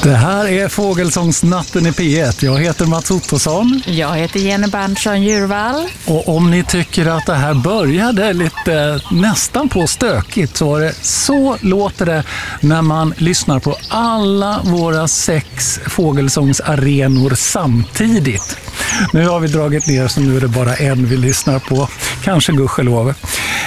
Det här är Fågelsångsnatten i P1. Jag heter Mats Ottosson. Jag heter Jenny Berntsson-Djurvall. Och om ni tycker att det här började lite nästan på stökigt, så låter det när man lyssnar på alla våra 6 fågelsångsarenor samtidigt. Nu har vi dragit ner, så nu är det bara en vi lyssnar på. Kanske gudskelov.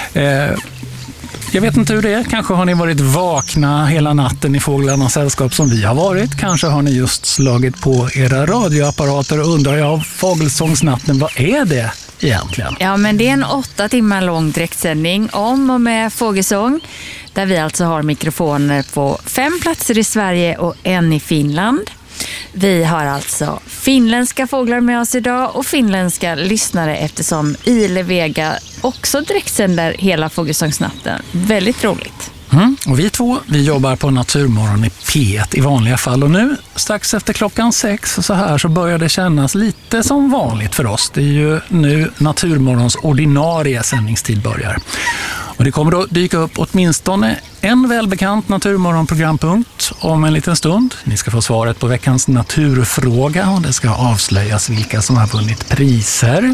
Jag vet inte hur det är. Kanske har ni varit vakna hela natten i Fåglarnas sällskap som vi har varit. Kanske har ni just slagit på era radioapparater och undrar, Fågelsångsnatten, vad är det egentligen? Ja, men det är en 8 timmar lång direktsändning om och med fågelsång. Där vi alltså har mikrofoner på 5 platser i Sverige och 1 i Finland. Vi har alltså finländska fåglar med oss idag och finländska lyssnare eftersom Ile Vega också direktsänder hela Fågelsångsnatten. Väldigt roligt. Och vi 2, vi jobbar på Naturmorgon i P1 i vanliga fall. Och nu, strax efter klockan 6 så börjar det kännas lite som vanligt för oss. Det är ju nu Naturmorgons ordinarie sändningstid börjar. Och det kommer att dyka upp åtminstone en välbekant Naturmorgonprogrampunkt om en liten stund. Ni ska få svaret på veckans naturfråga och det ska avslöjas vilka som har vunnit priser.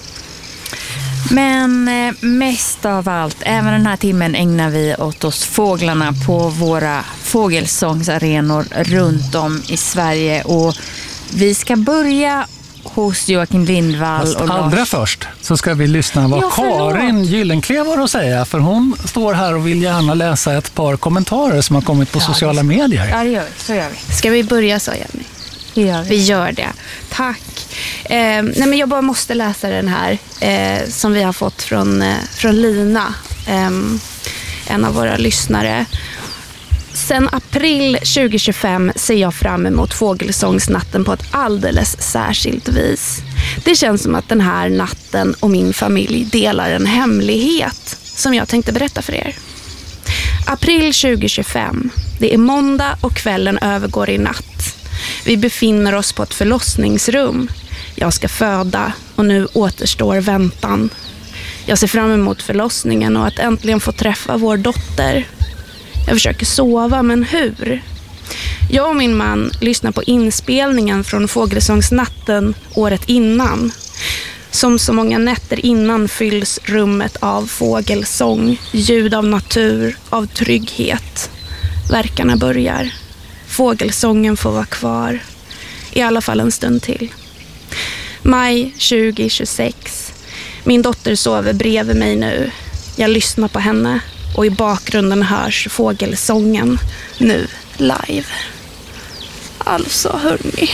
Men mest av allt, även den här timmen ägnar vi åt oss fåglarna på våra fågelsångsarenor runt om i Sverige. Och vi ska börja hos Joakim Lindvall. Och allra först så ska vi lyssna vad Karin Gyllenklev har att säga. För hon står här och vill gärna läsa ett par kommentarer som har kommit på sociala medier. Ja, det gör vi. Så gör vi. Ska vi börja så, Jenny? Vi gör det. Tack. Men jag bara måste läsa den här som vi har fått från Lina, en av våra lyssnare. Sen april 2025 ser jag fram emot Fågelsångsnatten på ett alldeles särskilt vis. Det känns som att den här natten och min familj delar en hemlighet som jag tänkte berätta för er. April 2025. Det är måndag och kvällen övergår i natt. Vi befinner oss på ett förlossningsrum. Jag ska föda och nu återstår väntan. Jag ser fram emot förlossningen och att äntligen få träffa vår dotter. Jag försöker sova, men hur? Jag och min man lyssnar på inspelningen från Fågelsångsnatten året innan. Som så många nätter innan fylls rummet av fågelsång, ljud av natur, av trygghet. Verkarna börjar. Fågelsången får vara kvar. I alla fall en stund till. Maj 2026. Min dotter sover bredvid mig nu. Jag lyssnar på henne och i bakgrunden hörs fågelsången nu live. Alltså, hörni.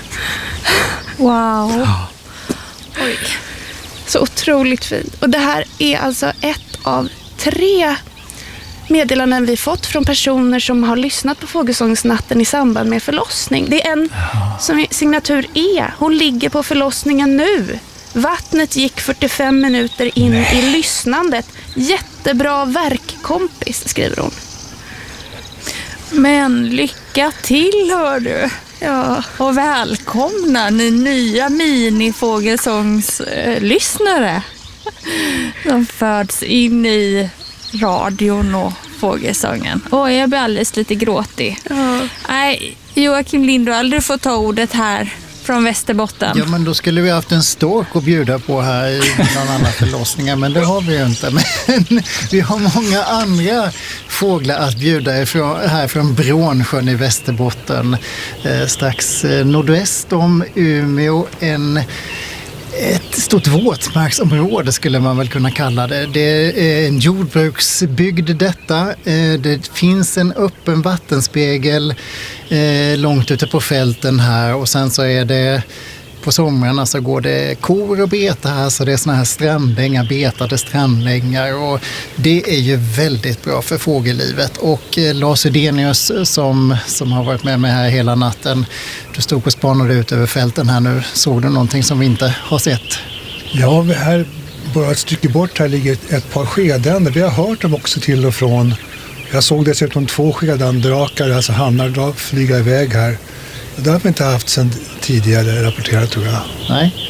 Wow. Oj. Så otroligt fint. Och det här är alltså ett av 3 meddelanden vi fått från personer som har lyssnat på Fågelsångsnatten i samband med förlossning. Det är en som signatur E. Hon ligger på förlossningen nu. Vattnet gick 45 minuter in i lyssnandet. Jättebra verkkompis, skriver hon. Men lycka till, hör du. Ja, och välkomna ni nya minifågelsångslyssnare som föds in i radion och fågelsången. Jag blir alldeles lite gråtig. Ja. Nej, Joakim Lindvall, du får ta ordet här från Västerbotten. Ja, men då skulle vi haft en stork att bjuda på här i någon annan förlossningar, men det har vi ju inte. Men vi har många andra fåglar att bjuda ifrån, här från Brånsjön i Västerbotten. Strax nordväst om Umeå, ett stort våtmarksområde skulle man väl kunna kalla det. Det är en jordbruksbygd detta. Det finns en öppen vattenspegel långt ute på fälten här och sen så är det på somrarna så går det kor och betar här, så det är såna här strandängar, betade strandängar, och det är ju väldigt bra för fågellivet. Och Lars Edenius som har varit med mig här hela natten, du stod och spanade ut över fälten här nu. Såg du någonting som vi inte har sett? Ja, här bara ett stycke bort här ligger ett par skedänder. Vi har hört dem också till och från. Jag såg dessutom 2 skedandrakar, alltså hannar, flyga iväg här. Det har vi inte haft sedan tidigare rapporterat, tror jag. Nej.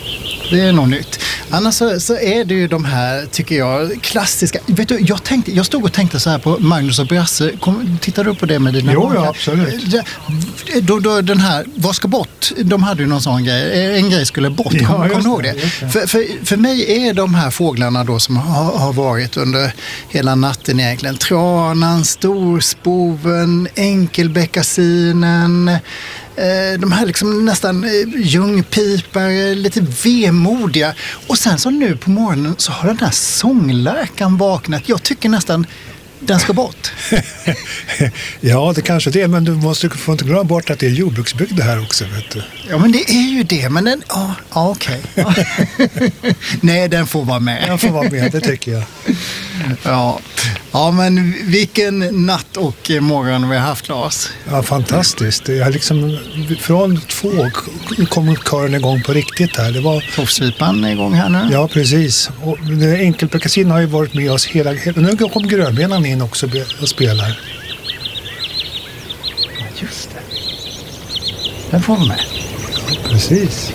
Det är nog nytt. Annars så är det ju de här, tycker jag, klassiska. Vet du, jag stod och tänkte så här på Magnus och Brasse. Tittar du på det med dina Jo, ja, absolut. Då den här, vad ska bort? De hade ju någon sån grej. En grej skulle bort. Ja, Kommer du ihåg det? För mig är de här fåglarna då som har varit under hela natten egentligen. Tranan, storspoven, enkelbeckasinen. De här liksom nästan ljungpipare, lite vemodiga. Och sen så nu på morgonen så har den här sånglärkan vaknat. Jag tycker nästan den ska bort. Ja, det kanske det är, men du får inte glömma bort att det är jordbruksbygd här också, vet du. Ja, men det är ju det, men den... Ja, okej. Nej, den får vara med. Den får vara med, det tycker jag. Ja, men vilken natt och morgon vi har haft, Lars. Ja, fantastiskt. Det är liksom, från 2 kom kören igång på riktigt här. Det var Toppsvipan är igång här nu. Ja, precis. Och enkelbeckasin har ju varit med oss hela... Nu kom grönbenan in också och spelar. Just det. Den får vara med. Ja, precis.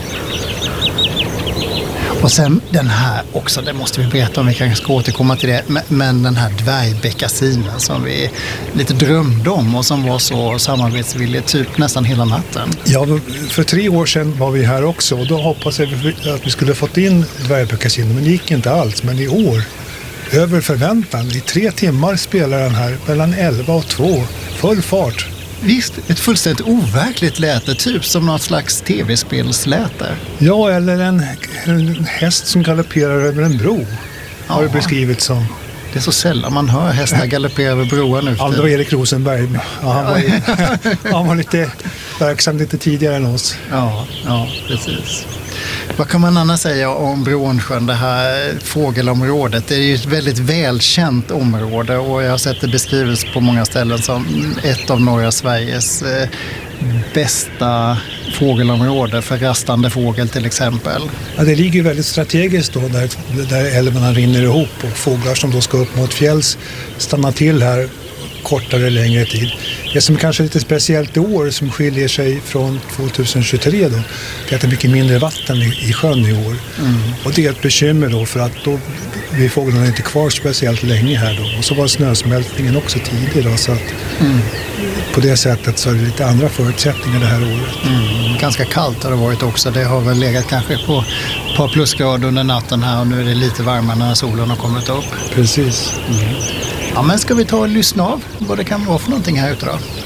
Och sen den här också, det måste vi berätta om, vi kanske ska återkomma till det, men den här dvärgbeckasinen som vi lite drömde om och som var så samarbetsvillig typ nästan hela natten. Ja, för 3 år sedan var vi här också och då hoppades vi att vi skulle fått in dvärgbeckasinen, men det gick inte alls. Men i år, över förväntan, i 3 timmar spelar den här mellan 11 och 2, full fart. Visst, ett fullständigt overkligt läte, typ som något slags tv-spelsläte. Ja, eller en häst som galopperar över en bro, har det beskrivits som. Det är så sällan man hör hästar galoppera över broar nu. Ja, det var Erik Rosenberg. Ja, han var lite verksam lite tidigare än oss. Ja, precis. Vad kan man annars säga om Brånsjön, det här fågelområdet? Det är ju ett väldigt välkänt område och jag har sett det beskrivas på många ställen som ett av norra Sveriges bästa fågelområde för rastande fågel till exempel. Ja, det ligger väldigt strategiskt då där älvarna rinner ihop och fåglar som då ska upp mot fjälls stannar till här kortare eller längre tid. Det som kanske är lite speciellt i år som skiljer sig från 2023 då, det är att det är mycket mindre vatten i sjön i år. Och det är ett bekymmer då, för att då blir fåglarna inte kvar speciellt länge här då. Och så var snösmältningen också tidig då, så att på det sättet så är det lite andra förutsättningar det här året. Ganska kallt har det varit också. Det har väl legat kanske på ett par plusgrader under natten här och nu är det lite varmare när solen har kommit upp. Precis. Ja, men ska vi ta och lyssna av vad det kan vara för någonting här ute då?